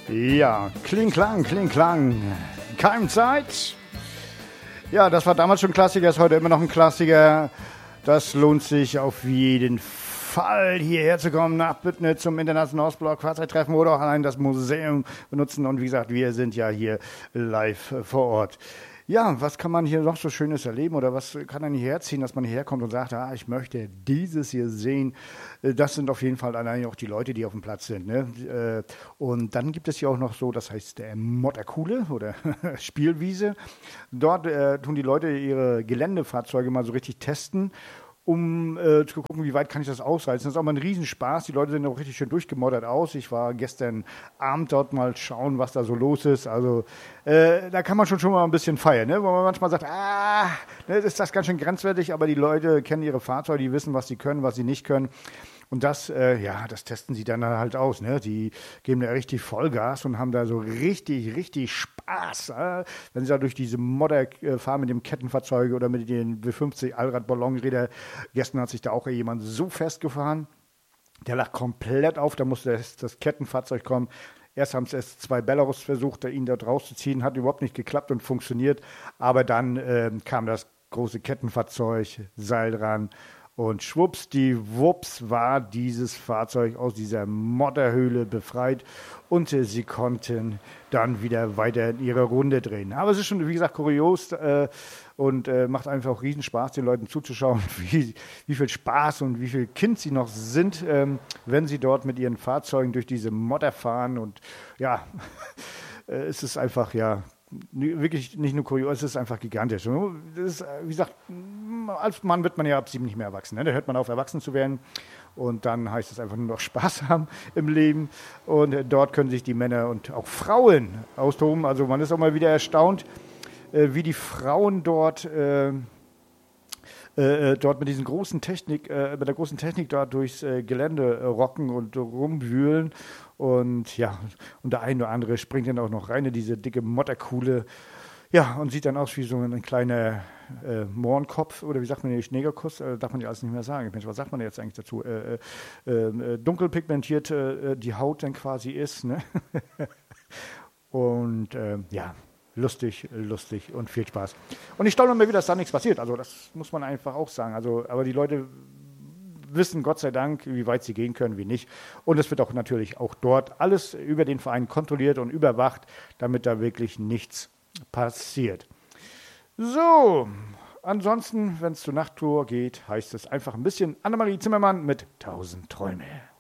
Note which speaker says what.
Speaker 1: Ja, Kling, Klang. Keimzeit. Ja, das war damals schon ein Klassiker, ist heute immer noch ein Klassiker. Das lohnt sich auf jeden Fall, hierher zu kommen, nach Büttnitz zum Internationalen Ostblock Fahrzeugtreffen oder auch allein das Museum benutzen. Und wie gesagt, wir sind ja hier live vor Ort. Ja, was kann man hier noch so Schönes erleben oder was kann man hierher ziehen, dass man hierher kommt und sagt, ich möchte dieses hier sehen. Das sind auf jeden Fall allein auch die Leute, die auf dem Platz sind. Ne? Und dann gibt es hier auch noch so, das heißt der Motterkuhle oder Spielwiese. Dort tun die Leute ihre Geländefahrzeuge mal so richtig testen, um zu gucken, wie weit kann ich das ausreizen. Das ist auch mal ein Riesenspaß. Die Leute sehen auch richtig schön durchgemoddert aus. Ich war gestern Abend dort mal schauen, was da so los ist. Also da kann man schon mal ein bisschen feiern, ne? Wo man manchmal sagt, ne, ist das ganz schön grenzwertig, aber die Leute kennen ihre Fahrzeuge, die wissen, was sie können, was sie nicht können. Und das, das testen sie dann halt aus. Ne? Die geben da richtig Vollgas und haben da so richtig Spaß. Wenn sie da durch diese Modder fahren mit dem Kettenfahrzeug oder mit den W50 Allrad-Ballonräder. Gestern hat sich da auch jemand so festgefahren. Der lag komplett auf, da musste das Kettenfahrzeug kommen. Erst haben es 2 Belarus versucht, ihn dort rauszuziehen. Hat überhaupt nicht geklappt und funktioniert. Aber dann kam das große Kettenfahrzeug, Seil dran. Und schwuppsdiwupps war dieses Fahrzeug aus dieser Modderhöhle befreit und sie konnten dann wieder weiter in ihre Runde drehen. Aber es ist schon, wie gesagt, kurios und macht einfach auch Riesenspaß, den Leuten zuzuschauen, wie viel Spaß und wie viel Kind sie noch sind, wenn sie dort mit ihren Fahrzeugen durch diese Modder fahren. Und ja, es ist einfach, wirklich nicht nur kurios, es ist einfach gigantisch. Das ist, wie gesagt, als Mann wird man ja ab 7 nicht mehr erwachsen. Ne? Da hört man auf, erwachsen zu werden. Und dann heißt es einfach nur noch Spaß haben im Leben. Und dort können sich die Männer und auch Frauen austoben. Also man ist auch mal wieder erstaunt, wie die Frauen dort mit diesen großen Technik, mit der großen Technik da durchs Gelände rocken und rumwühlen. Und ja, und der eine oder andere springt dann auch noch rein in diese dicke Motterkuhle. Ja, und sieht dann aus wie so ein kleiner Mohrenkopf, oder wie sagt man, Negerkuss, darf man ja alles nicht mehr sagen. Mensch, was sagt man jetzt eigentlich dazu? Dunkel pigmentiert die Haut dann quasi ist. Ne? Und lustig und viel Spaß. Und ich staune mir wieder, dass da nichts passiert. Also das muss man einfach auch sagen. Also, aber die Leute wissen Gott sei Dank, wie weit sie gehen können, wie nicht. Und es wird auch natürlich auch dort alles über den Verein kontrolliert und überwacht, damit da wirklich nichts passiert. So, ansonsten, wenn es zur Nachttour geht, heißt es einfach ein bisschen Annemarie Zimmermann mit 1000 Träume.